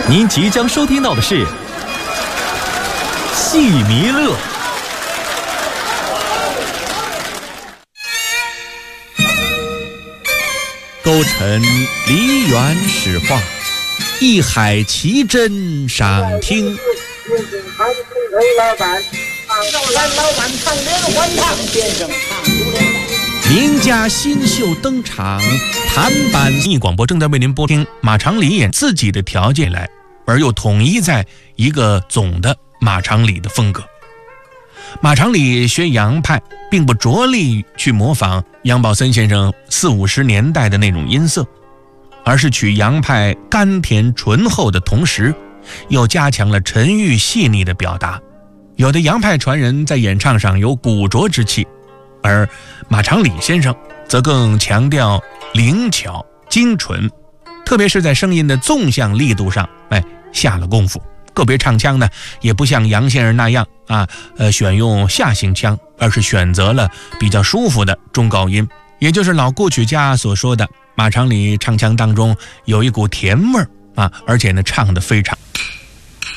您即将收听到的是戏迷乐。勾陈梨园史话，一海奇珍赏听。名家新秀登场，弹板艺广播正在为您播听。马长礼演自己的条件来，而又统一在一个总的马长礼的风格。马长礼学杨派，并不着力去模仿杨宝森先生40-50年代的那种音色，而是取杨派甘甜醇厚的同时，又加强了沉郁细腻的表达。有的杨派传人在演唱上有古拙之气，而马长礼先生则更强调灵巧精纯，特别是在声音的纵向力度上下了功夫。个别唱腔呢，也不像杨先生那样选用下行腔，而是选择了比较舒服的中高音，也就是老故曲家所说的马长礼唱腔当中有一股甜味儿而且呢唱得非常